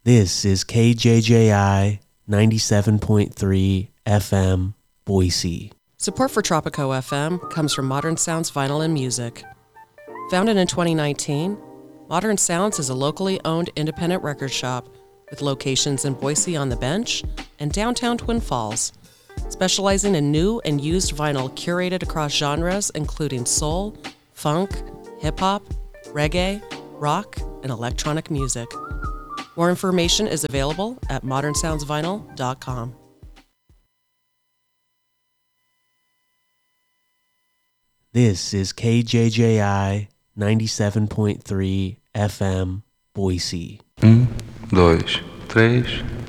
This is KJJI 97.3 FM, Boise. Support for Tropico FM comes from Modern Sounds Vinyl and Music. Founded in 2019, Modern Sounds is a locally owned independent record shop with locations in Boise on the Bench and downtown Twin Falls, specializing in new and used vinyl curated across genres including soul, funk, hip-hop, reggae, rock, and electronic music. More information is available at modernsoundsvinyl.com. This is KJJI 97.3 FM, Boise. 2, 3.